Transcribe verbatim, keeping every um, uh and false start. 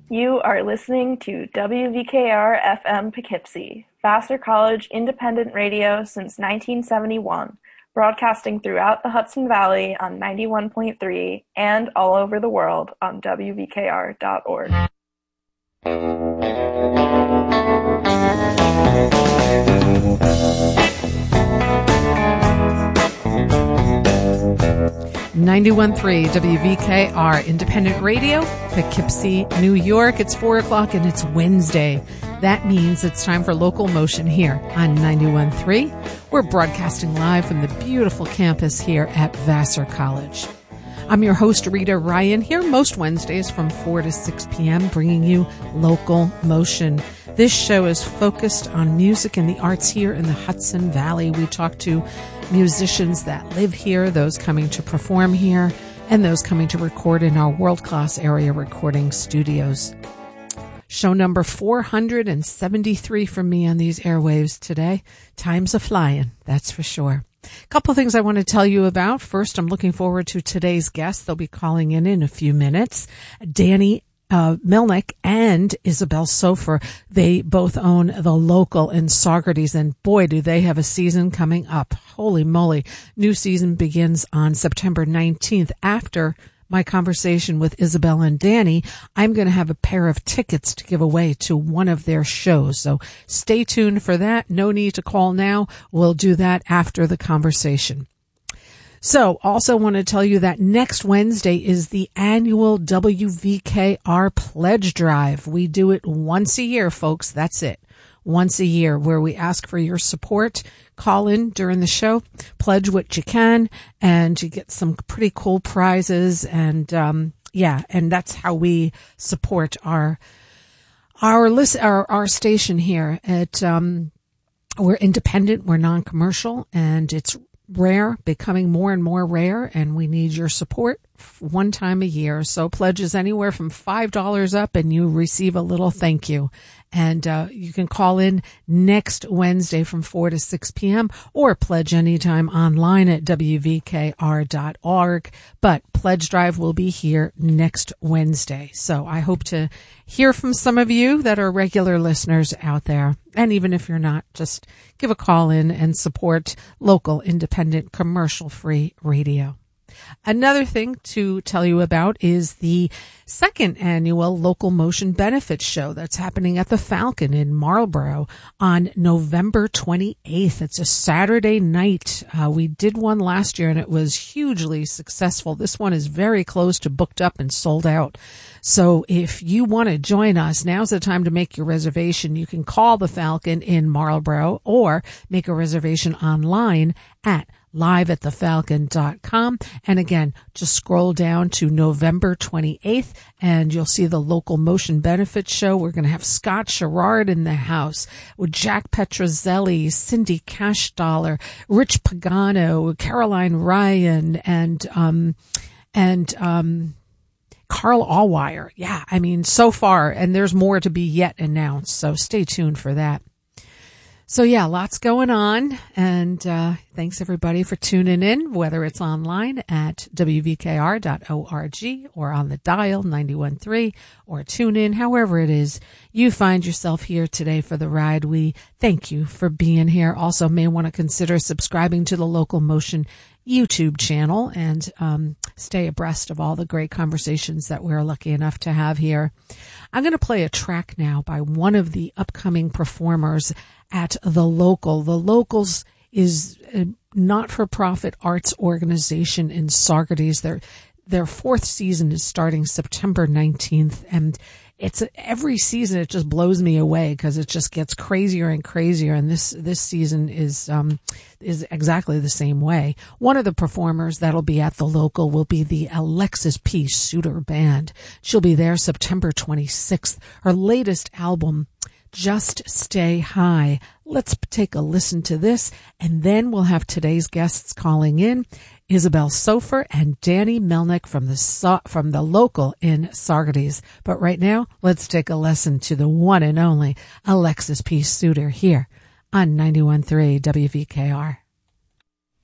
You are listening to W V K R F M Poughkeepsie, Vassar College independent radio since nineteen seventy-one, broadcasting throughout the Hudson Valley on ninety-one point three and all over the world on W V K R dot org. ninety-one point three W V K R Independent Radio, Poughkeepsie, New York. It's four o'clock and it's Wednesday. That means it's time for Local Motion here on ninety-one point three. We're broadcasting live from the beautiful campus here at Vassar College. I'm your host, Rita Ryan, here most Wednesdays from four to six p.m., bringing you Local Motion. This show is focused on music and the arts here in the Hudson Valley. We talk to musicians that live here, those coming to perform here, and those coming to record in our world-class area recording studios. Show number four hundred seventy-three from me on these airwaves today. Time's a-flying, that's for sure. A couple of things I want to tell you about. First, I'm looking forward to today's guests. They'll be calling in in a few minutes. Danny uh, Melnick and Isabel Sofer. They both own The Local in Saugerties, and boy, do they have a season coming up. Holy moly. New season begins on September nineteenth. After my conversation with Isabel and Danny, I'm going to have a pair of tickets to give away to one of their shows. So stay tuned for that. No need to call now. We'll do that after the conversation. So also want to tell you that next Wednesday is the annual W V K R Pledge Drive. We do it once a year, folks. That's it. Once a year, where we ask for your support. Call in during the show, pledge what you can, and you get some pretty cool prizes. And um yeah, and that's how we support our our list our our station here. At um we're independent, we're non-commercial, and it's rare, becoming more and more rare, and we need your support one time a year. So pledges anywhere from five dollars up, and you receive a little thank you. And uh you can call in next Wednesday from four to six p.m. or pledge anytime online at W V K R dot org. But Pledge Drive will be here next Wednesday. So I hope to hear from some of you that are regular listeners out there. And even if you're not, just give a call in and support local, independent, commercial-free radio. Another thing to tell you about is the second annual Local Motion Benefit Show that's happening at the Falcon in Marlborough on November twenty-eighth. It's a Saturday night. Uh, we did one last year and it was hugely successful. This one is very close to booked up and sold out. So if you want to join us, now's the time to make your reservation. You can call the Falcon in Marlborough or make a reservation online at live at the falcon dot com. And again, just scroll down to November twenty-eighth and you'll see the Local Motion Benefit Show. We're going to have Scott Sherrard in the house with Jack Petrozelli, Cindy Cashdollar, Rich Pagano, Caroline Ryan, and, um, and, um, Carl Allwire. Yeah, I mean, so far, and there's more to be yet announced. So stay tuned for that. So yeah, lots going on, and uh thanks everybody for tuning in, whether it's online at W V K R dot org or on the dial ninety-one point three or tune in, however it is you find yourself here today for the ride. We thank you for being here. Also may want to consider subscribing to the Local Motion YouTube channel and um stay abreast of all the great conversations that we're lucky enough to have here. I'm going to play a track now by one of the upcoming performers at The Local. The Locals is a not-for-profit arts organization in Saugerties. Their their fourth season is starting September nineteenth, and it's every season it just blows me away because it just gets crazier and crazier. And this this season is um is exactly the same way. One of the performers that'll be at The Local will be the Alexis P. Suter Band. She'll be there September twenty-sixth. Her latest album, Just Stay High. Let's take a listen to this, and then we'll have today's guests calling in, Isabel Sofer and Danny Melnick from the so- from the Local in Saugerties. But right now, let's take a listen to the one and only Alexis P. Suter here on ninety-one point three W V K R.